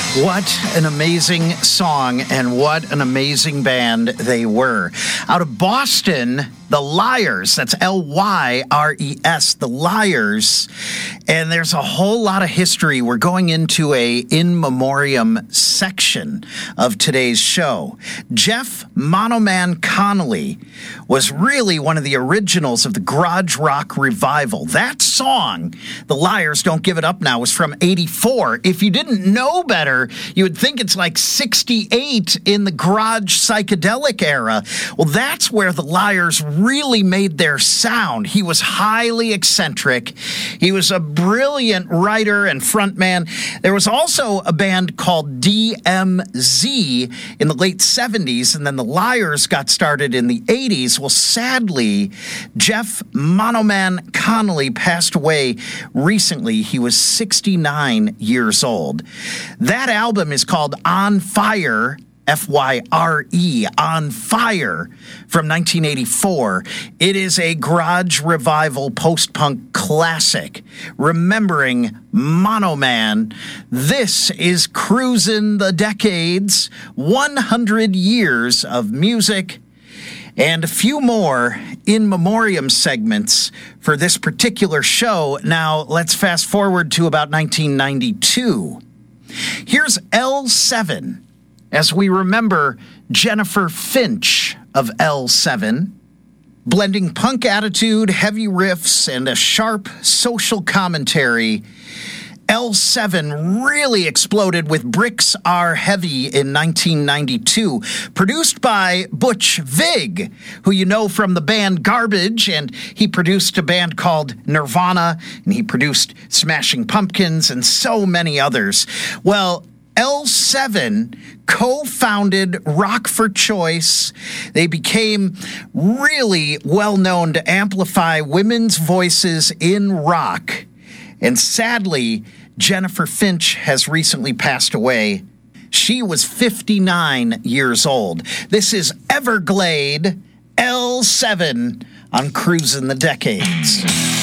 What an amazing song and what an amazing band they were. Out of Boston, the Lyres, that's Lyres, the Lyres. And there's a whole lot of history. We're going into a in memoriam section of today's show. Jeff Monoman Connolly was really one of the originals of the garage rock revival. That song, The Lyres Don't Give It Up Now, was from 84. If you didn't know better, you would think it's like 68 in the garage psychedelic era. Well, that's where the Lyres really made their sound. He was highly eccentric. He was a brilliant writer and frontman. There was also a band called DMZ in the late 70s, and then the Lyres got started in the 80s. Well, sadly, Jeff Monoman Connolly passed away recently. He was 69 years old. That album is called On Fire, F-Y-R-E, On Fire, from 1984. It is a garage revival post-punk classic, remembering Monoman. This is Cruisin' the Decades, 100 years of music, and a few more in memoriam segments for this particular show. Now, let's fast forward to about 1992. Here's L7, as we remember Jennifer Finch of L7, blending punk attitude, heavy riffs, and a sharp social commentary. L7 really exploded with Bricks Are Heavy in 1992, produced by Butch Vig, who you know from the band Garbage, and he produced a band called Nirvana, and he produced Smashing Pumpkins and so many others. Well, L7 co-founded Rock for Choice. They became really well known to amplify women's voices in rock. And sadly, Jennifer Finch has recently passed away. She was 59 years old. This is Everglade, L7 on Cruisin' the Decades.